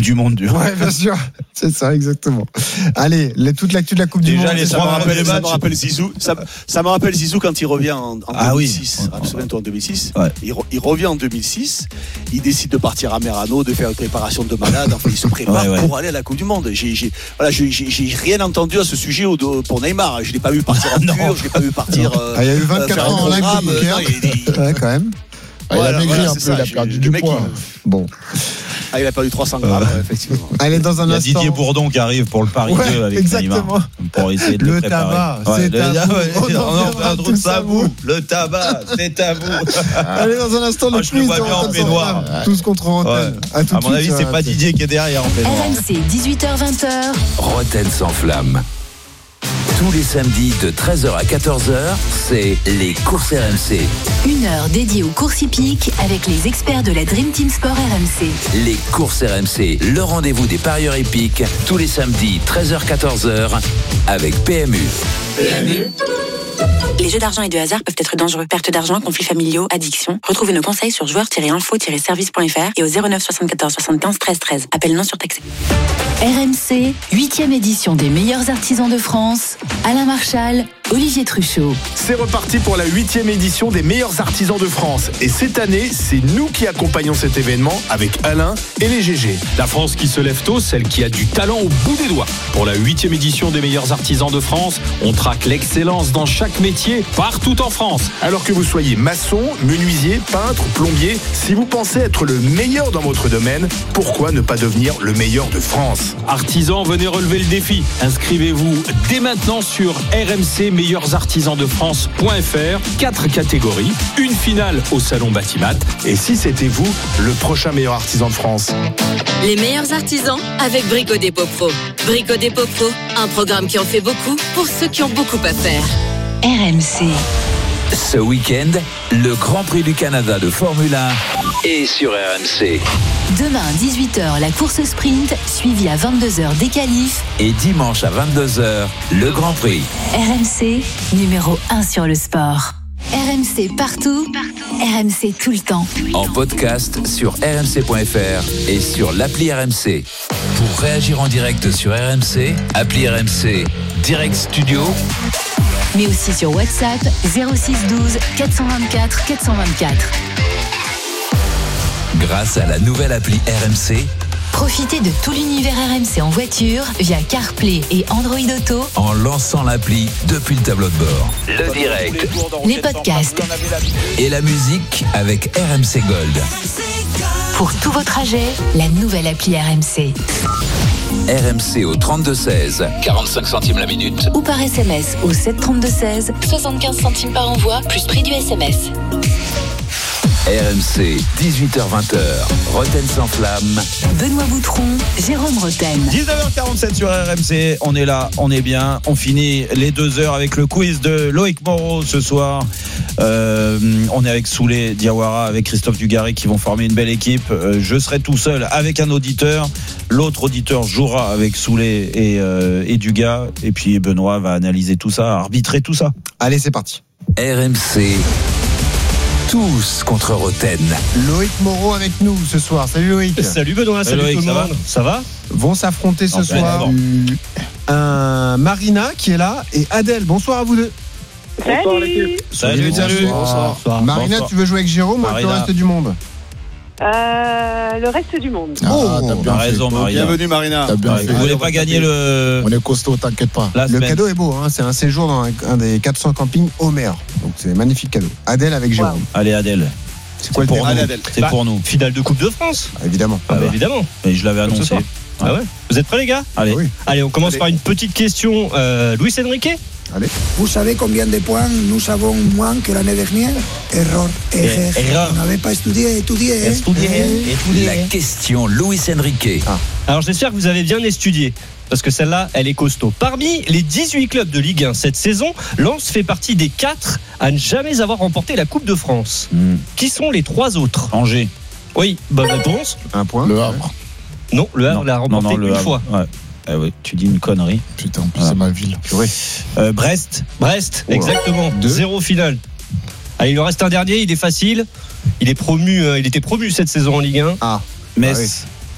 du Monde. Ouais, bien sûr. C'est ça, exactement. Allez, toute l'actu de la Coupe du Monde. Déjà, Ça me rappelle Zizou quand il revient en 2006. Souviens-toi, en 2006. Ouais. Il revient en 2006. Il décide de partir à Merano, de faire une préparation de malade. Enfin, il se prépare pour aller à la Coupe du Monde. J'ai rien entendu à ce sujet pour Neymar. Je l'ai pas vu partir en cure, je l'ai pas vu partir. Il y a eu 24 ans en live. Ouais, quand même. Il a maigri un peu, il a perdu du poids. Bon. Il a perdu 300 grammes, effectivement. Allez, dans un instant. Il y a Didier Bourdon qui arrive pour le Paris 2 avec exactement. Neymar. Pour essayer de le préparer. Tabac, c'est à vous. On en fait un truc à vous. Le tabac, c'est à vous. Allez, dans un instant, le je quiz le vois bien en peignoir. Tous contre Roten. À mon avis, c'est pas Didier qui est derrière en peignoir. RMC, 18h-20h. Roten sans flamme. Tous les samedis de 13h à 14h, c'est les courses RMC. Une heure dédiée aux courses hippiques avec les experts de la Dream Team Sport RMC. Les courses RMC, le rendez-vous des parieurs hippiques, tous les samedis 13h-14h avec PMU. Les jeux d'argent et de hasard peuvent être dangereux. Perte d'argent, conflits familiaux, addiction. Retrouvez nos conseils sur joueurs-info-service.fr et au 09 74 75 13 13. Appel non surtaxé. RMC, 8e édition des meilleurs artisans de France. Alain Marchal, Olivier Truchot. C'est reparti pour la 8e édition des meilleurs artisans de France. Et cette année, c'est nous qui accompagnons cet événement avec Alain et les GG. La France qui se lève tôt, celle qui a du talent au bout des doigts. Pour la 8e édition des meilleurs artisans de France, on traque l'excellence dans chaque métier, partout en France. Alors que vous soyez maçon, menuisier, peintre, plombier, si vous pensez être le meilleur dans votre domaine, pourquoi ne pas devenir le meilleur de France ? Artisans, venez relever le défi. Inscrivez-vous dès maintenant sur rmcmeilleursartisansdefrance.fr. 4 catégories, une finale au salon Batimat. Et si c'était vous, le prochain meilleur artisan de France ? Les meilleurs artisans avec Brico Dépôt Pro. Brico Dépôt Pro, un programme qui en fait beaucoup pour ceux qui ont beaucoup à faire. RMC. Ce week-end, le Grand Prix du Canada de Formule 1 est sur RMC. Demain, 18h, la course sprint, suivie à 22h des qualifs. Et dimanche à 22h, le Grand Prix. RMC, numéro 1 sur le sport. RMC partout, RMC tout le temps. En podcast sur rmc.fr et sur l'appli RMC. Pour réagir en direct sur RMC, appli RMC Direct Studio. Mais aussi sur WhatsApp 06 12 424 424. Grâce à la nouvelle appli RMC, profitez de tout l'univers RMC en voiture via CarPlay et Android Auto en lançant l'appli depuis le tableau de bord. Le direct, les podcasts et la musique avec RMC Gold. Pour tous vos trajets, la nouvelle appli RMC. RMC au 3216, 45 centimes la minute. Ou par SMS au 73216, 75 centimes par envoi, plus prix du SMS. RMC, 18h-20h, Roten sans flamme. Benoît Boutron, Jérôme Roten. 19h47 sur RMC, on est là, on est bien. On finit les 2 heures avec le quiz de Loïc Moreau ce soir. On est avec Souley Diawara, avec Christophe Dugarry qui vont former une belle équipe. Je serai tout seul avec un auditeur. L'autre auditeur jouera avec Souley et Dugas. Et puis Benoît va analyser tout ça, arbitrer tout ça. Allez, c'est parti. RMC. Tous contre Roten. Loïc Moreau avec nous ce soir. Salut Loïc. Salut Benoît, salut Loïc, tout le monde. Ça va ? Vont s'affronter ce soir Marina qui est là et Adèle. Bonsoir à vous deux. Salut. Bonsoir. Marina, tu veux jouer avec Jérôme ou avec le reste du monde ? Le reste du monde. T'as bien raison, Marina. Bienvenue, Marina. Vous voulez pas gagner le. On est costaud, t'inquiète pas. Le cadeau est beau, hein. C'est un séjour dans un des 400 campings Homer. Donc c'est un magnifique cadeau. Adèle avec Jérôme. Allez, Adèle. C'est quoi le pour thème ? nous. C'est pour nous. Finale de Coupe de France. Évidemment. Évidemment. Et je l'avais annoncé. Ah ouais. Vous êtes prêts les gars ? Allez. Oui. Allez, on commence par une petite question. Luis Enrique ? Allez. Vous savez combien de points nous avons moins que l'année dernière ? Erreur. On n'avait pas étudié. La question Luis Enrique. Alors j'espère que vous avez bien étudié. Parce que celle-là, elle est costaud. Parmi les 18 clubs de Ligue 1 cette saison, Lens fait partie des 4 à ne jamais avoir remporté la Coupe de France. Qui sont les 3 autres ? Angers. Oui, bonne réponse. Un point. Le Havre. Non, le Havre l'a remporté une fois. Ouais. Oui, tu dis une connerie. Putain, en plus c'est ma ville. Brest, exactement. 0 finale. Allez, il lui reste un dernier, il est facile. Il est promu, il était promu cette saison en Ligue 1. Ah, Metz.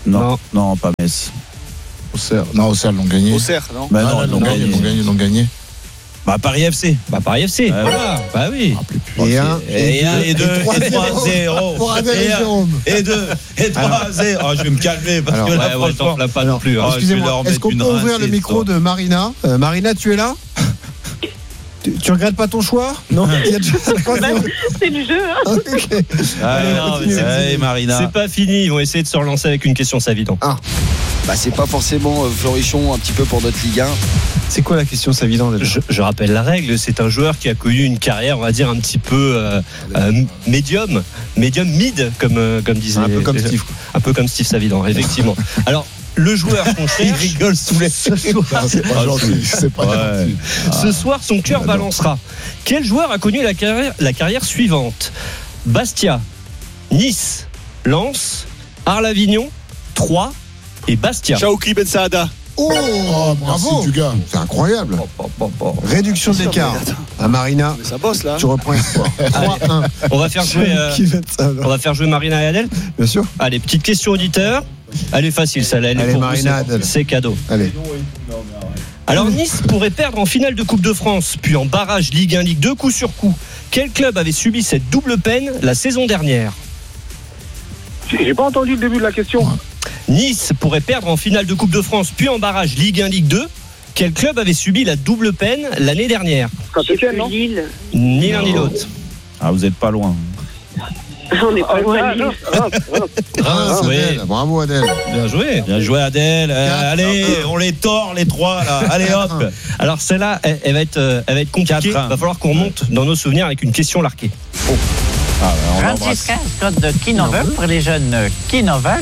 Non, pas Metz. Auxerre. Non, Auxerre l'ont gagné. Auxerre, non? Bah non, ils l'ont gagné. Bah Paris FC. Paris FC. Voilà. Bah oui. Et 1 et 2 et 3-0. Pour Adèle et Jérôme. Et 2 et 3-0. Je vais me calmer parce que là, franchement, pas non plus. Excusez-moi, est-ce qu'on peut ouvrir le micro de Marina? Marina, tu es là? Tu regrettes pas ton choix? Non. C'est le jeu. Hein. Okay. Allez, Marina. C'est pas fini. Ils vont essayer de se relancer avec une question Savidan. C'est pas forcément Florichon un petit peu pour notre Ligue 1. C'est quoi la question Savidan déjà? Je rappelle la règle. C'est un joueur qui a connu une carrière, on va dire, un petit peu médium mid, comme disait. Un peu comme Steve. Un peu comme Steve Savidan, effectivement. Alors. Le joueur qu'on cherche, il rigole sous les ce soir. C'est pas gentil. C'est pas gentil. Ce soir, son cœur balancera. Quel joueur a connu la carrière suivante? Bastia, Nice, Lens, Arles-Avignon, Troyes et Bastia. Chaoukli Ben Saada. Oh, bravo. Merci du gars. C'est incroyable. Réduction de l'écart. À Marina. Mais ça bosse là. Tu reprends espoir. 3-1. On va faire jouer Marina et Adèle. Bien sûr. Allez, petite question auditeur. Elle est facile, celle-là. Allez, Marina, Adèle. C'est cadeau. Allez. Alors, Nice pourrait perdre en finale de Coupe de France, puis en barrage Ligue 1, Ligue 2, coup sur coup. Quel club avait subi cette double peine la saison dernière? J'ai pas entendu le début de la question. Nice pourrait perdre en finale de Coupe de France, puis en barrage Ligue 1, Ligue 2. Quel club avait subi la double peine l'année dernière? Lille. Ni l'un ni l'autre. Vous êtes pas loin. On n'est pas loin de Lille. Reims, Adèle. Bravo Adèle. Bien joué. Bien joué Adèle. Allez, on les tord les trois là. Allez hop. Alors celle-là, elle va être compliquée. Il va falloir qu'on remonte dans nos souvenirs avec une question larquée. Francisca Scott de Kinovel pour les jeunes Kinovel.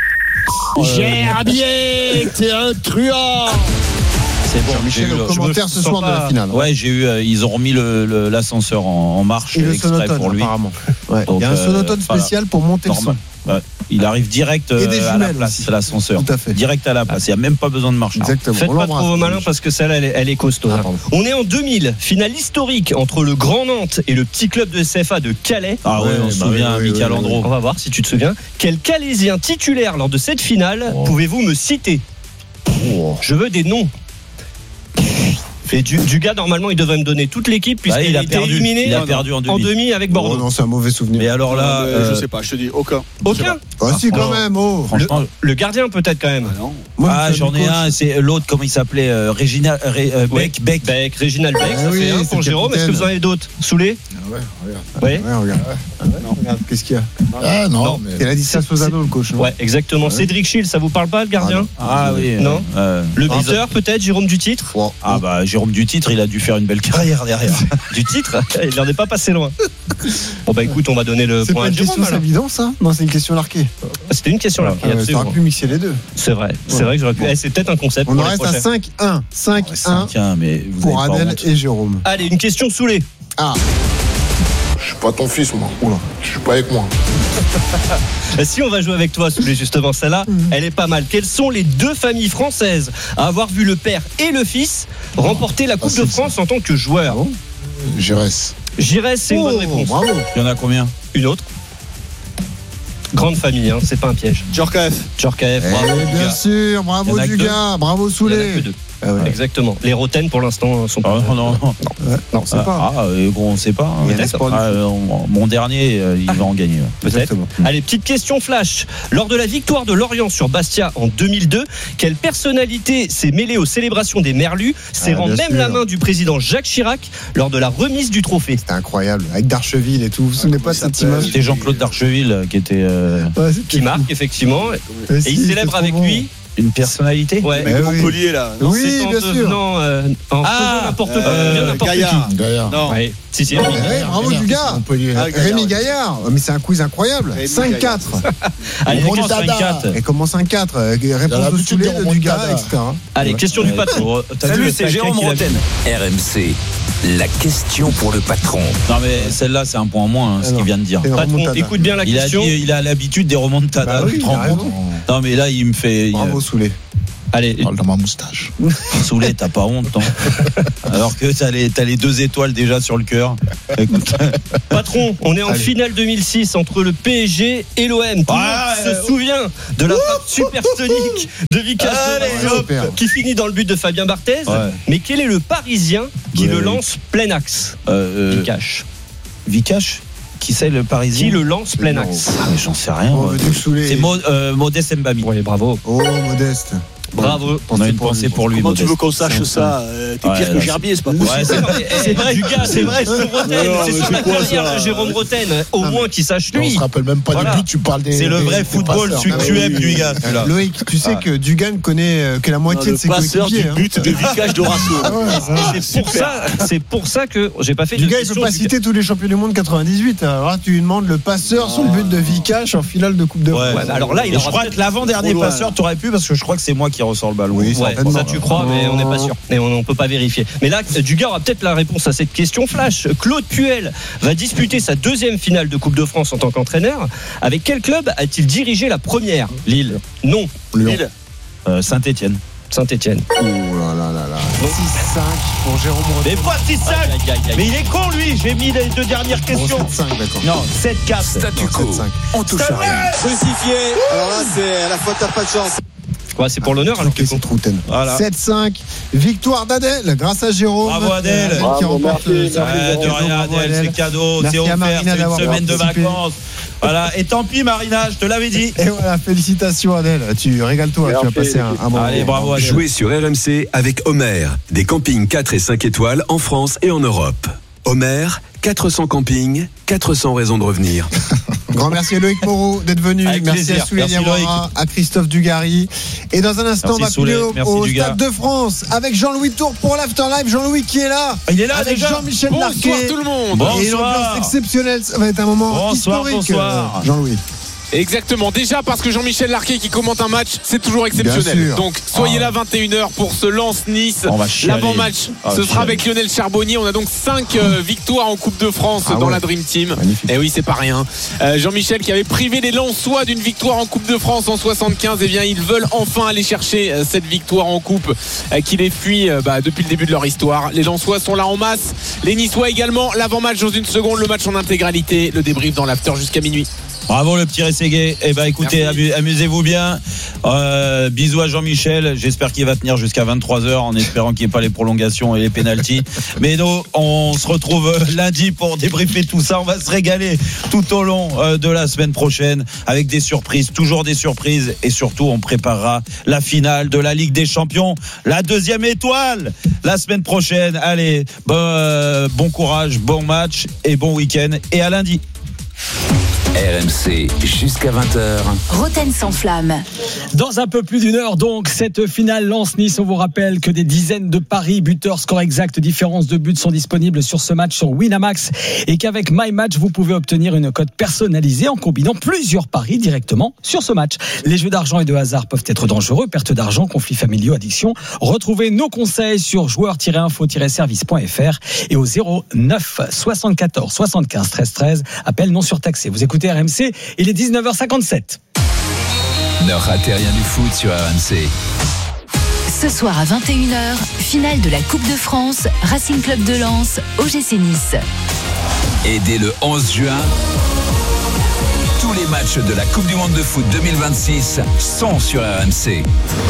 Gerbier, t'es un truand. C'est bon, Jean-Michel, le commentaire ce soir de la finale. Ouais, j'ai eu. Ils ont remis l'ascenseur en marche exprès pour lui. Apparemment. Ouais. Il y a un sonotone spécial pour monter le son. Ouais. Il arrive direct à la place, l'ascenseur. Tout à fait. Direct à la place. Il n'y a même pas besoin de marcher. Exactement. Faites pas trop vos malins parce que celle-là, elle est costaud. On est en 2000, finale historique entre le Grand Nantes et le petit club de CFA de Calais. Ah oui, on se souvient, Michael Andro. On va voir si tu te souviens. Quel Calaisien titulaire lors de cette finale pouvez-vous me citer? Je veux des noms. Et du gars, normalement, il devrait me donner toute l'équipe puisqu'il a été éliminé. Il a perdu en demi avec Bordeaux. Oh non, c'est un mauvais souvenir. Mais alors là, je sais pas, je te dis aucun. Aucun? Si, quand même. Franchement, le gardien peut-être quand même. J'en ai un. C'est l'autre. Comment il s'appelait? Réginald Beck. Réginald Beck. Ça fait un pour Jérôme. Est-ce que vous en avez d'autres? Soulé? Ouais, regarde. Regarde, qu'est-ce qu'il y a? Non. Mais... Il a dit ça Sozano, le coach. Ouais, exactement. Cédric Schill, ça vous parle pas, le gardien? Oui. Non. Le buteur, peut-être, Jérôme Dutitre? Jérôme Dutitre, il a dû faire une belle carrière derrière. Dutitre, il n'en est pas passé loin. Bon, écoute, on va donner le point à Jérôme. C'est pas une question, c'est évident, ça? Non, c'est une question larquée. C'était une question larquée, absolument. T'aurais pu mixer les deux. C'est vrai que j'aurais pu. C'est peut-être un concept. On en reste à 5-1. 5-1 mais pour Adèle et Jérôme. Allez, une question Soulé. Je suis pas ton fils, moi. Oula, je suis pas avec moi. Si on va jouer avec toi, Soulé, justement, celle-là, elle est pas mal. Quelles sont les deux familles françaises à avoir vu le père et le fils remporter la Coupe de France en tant que joueur? Giresse, c'est une bonne réponse. Bravo. Il y en a combien? Une autre. Grande famille, c'est pas un piège. Djorkaeff, bravo. Bien sûr, bravo Dugas, bravo Soulé. Il y en a que deux. Exactement. Les Roten pour l'instant sont pas. Non, c'est pas. On sait pas. Mon dernier, il va en gagner. Peut-être. Allez, petite question flash. Lors de la victoire de Lorient sur Bastia en 2002, quelle personnalité s'est mêlée aux célébrations des Merlus, serrant même la main du président Jacques Chirac lors de la remise du trophée? C'était incroyable, avec Darcheville et tout. Vous vous souvenez pas de cette image? C'était Jean-Claude Darcheville qui était. Qui marque, effectivement. Et il célèbre avec lui. Une personnalité? Ouais. Montpellier là. Oui, bien sûr. En faisant n'importe quoi. Gaillard. Non. Ouais. Si. Bravo Dugas. Rémi Gaillard. Mais c'est un quiz incroyable. 5-4. Allez, 5-4. Et comment 5-4? Réponse de Soulé, de Dugas, etc. Allez, question du patron. Salut, c'est Jérôme Roten. RMC. La question pour le patron. Non mais celle-là c'est un point en moins, ce qu'il vient de dire. Patron, écoute bien la question. Il a l'habitude des remontadas. Tu te rends compte? Non mais là il me fait. Bravo Soulé. Allez. Parle dans ma moustache. Soulé, t'as pas honte, hein. Alors que t'as les 2 étoiles déjà sur le cœur. Écoute. Patron, on est en finale 2006 entre le PSG et l'OM. Tout le monde se souvient de la frappe supersonique de Vikash qui finit dans le but de Fabien Barthez. Ouais. Mais quel est le Parisien qui le lance plein axe? Vikash qui c'est le Parisien qui le lance plein axe? Mais j'en sais rien. C'est Modeste Mbami. Oui, bravo. Oh, Modeste. Bravo, on a une pensée pour lui. Comment tu veux qu'on sache ça? T'es pire que Gerbier, c'est pas possible. C'est vrai, c'est vrai, c'est sur la carrière de Jérôme Roten. Au moins qu'il sache lui. On se rappelle même pas du but, tu parles des. C'est le vrai football, celui que tu aimes, Dugan. Loïc, tu sais que Dugan connaît que la moitié de ses coéquipiers. Le but de Vikash d'Horacio. C'est pour ça que j'ai pas fait de Dugan, il peut pas citer tous les champions du monde 98. Alors là, tu lui demandes le passeur sur le but de Vikash en finale de Coupe de France. Alors là, je crois que l'avant-dernier passeur, t'aurais pu parce que je crois que c'est moi qui ressort le ballon. Oui, ça tu crois, mais on n'est pas sûr. Et on peut pas vérifier. Mais là, Dugas aura peut-être la réponse à cette question flash. Claude Puel va disputer sa 2e finale de Coupe de France en tant qu'entraîneur. Avec quel club a-t-il dirigé la première? Lille. Non. Lille. Saint-Étienne. Saint-Étienne. Oh là là là là. 6-5 pour Jérôme Roten. Mais pas 6-5. Mais il est con lui. J'ai mis les 2 dernières questions. 7-5, d'accord. Non, 7-4. Statu quo. On touche à rien. Crucifié. Alors là, c'est à la fois t'as pas de chance. Ouais, c'est pour l'honneur. Alors voilà. 7-5, victoire d'Adèle grâce à Jérôme. Bravo Adèle. Qui remporte de rien Adèle, c'est cadeau. C'est offert, c'est une semaine de vacances. Voilà, et tant pis Marina, je te l'avais dit. Et voilà, félicitations Adèle, tu régales-toi, tu vas passer un bon moment. Allez, bravo Adèle. Jouez sur RMC avec Homer, des campings 4 et 5 étoiles en France et en Europe. Homer, 400 campings, 400 raisons de revenir. Grand merci à Loïc Moreau d'être venu. Merci à Souley Diawara, à Christophe Dugarry. Et dans un instant, on va filer au Stade de France avec Jean-Louis Tour pour l'Afterlife. Jean-Louis qui est là. Il est là avec déjà. Jean-Michel Larquet. Bonsoir tout le monde. Et une ambiance exceptionnelle. Ça va être un moment historique. Bonsoir. Jean-Louis. Exactement, déjà parce que Jean-Michel Larquet qui commente un match, c'est toujours exceptionnel. Donc soyez là 21h pour ce Lens-Nice. L'avant-match, ce sera avec Lionel Charbonnier. On a donc 5 victoires en Coupe de France dans la Dream Team. Magnifique. Et oui, c'est pas rien. Jean-Michel qui avait privé les Lensois d'une victoire en Coupe de France en 75, eh bien ils veulent enfin aller chercher cette victoire en Coupe qui les fuit depuis le début de leur histoire. Les Lensois sont là en masse, les Niçois également. L'avant-match dans une seconde, le match en intégralité, le débrief dans l'after jusqu'à minuit. Bravo le petit Rességué. Eh ben écoutez, amusez-vous bien. Bisous à Jean-Michel. J'espère qu'il va tenir jusqu'à 23h en espérant qu'il n'y ait pas les prolongations et les pénaltys. Mais nous, on se retrouve lundi pour débriefer tout ça. On va se régaler tout au long de la semaine prochaine avec des surprises, toujours des surprises. Et surtout, on préparera la finale de la Ligue des Champions, la 2e étoile la semaine prochaine. Allez, bon courage, bon match et bon week-end. Et à lundi. RMC jusqu'à 20h. Roten sans flamme. Dans un peu plus d'une heure donc, cette finale Lens-Nice. On vous rappelle que des dizaines de paris, buteurs, score exact, différence de buts sont disponibles sur ce match sur Winamax et qu'avec MyMatch, vous pouvez obtenir une cote personnalisée en combinant plusieurs paris directement sur ce match. Les jeux d'argent et de hasard peuvent être dangereux, perte d'argent, conflits familiaux, addiction. Retrouvez nos conseils sur joueurs-info-service.fr et au 09 74 75 13 13. Appel non surtaxé. Vous écoutez RMC, il est 19h57. Ne ratez rien du foot sur RMC. Ce soir à 21h, finale de la Coupe de France, Racing Club de Lens, OGC Nice. Et dès le 11 juin, tous les matchs de la Coupe du Monde de foot 2026 sont sur RMC.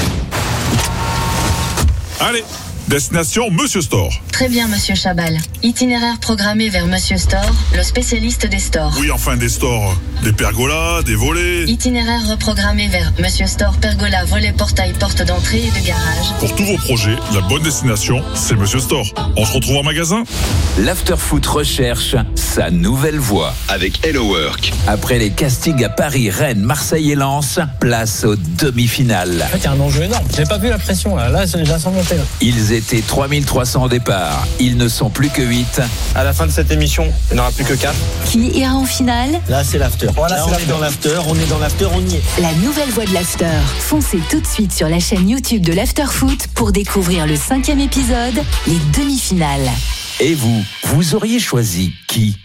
Allez, destination Monsieur Store. Très bien, Monsieur Chabal. Itinéraire programmé vers Monsieur Store, le spécialiste des stores. Oui, enfin des stores. Des pergolas, des volets. Itinéraire reprogrammé vers Monsieur Store, pergola, volet, portail, porte d'entrée et de garage. Pour tous vos projets, la bonne destination, c'est Monsieur Store. On se retrouve en magasin. L'Afterfoot recherche sa nouvelle voie avec Hello Work. Après les castings à Paris, Rennes, Marseille et Lens, place aux demi-finales. En fait, il y a un enjeu énorme. J'ai pas vu la pression là. Là, je la sens monter. Ils étaient 3300 au départ. Ils ne sont plus que 8. À la fin de cette émission, il n'y en aura plus que 4. Qui ira en finale? Là, c'est l'after. Voilà, on est dans l'after, on y est. La nouvelle voie de l'after. Foncez tout de suite sur la chaîne YouTube de l'Afterfoot pour découvrir le 5e épisode, les demi-finales. Et vous auriez choisi qui?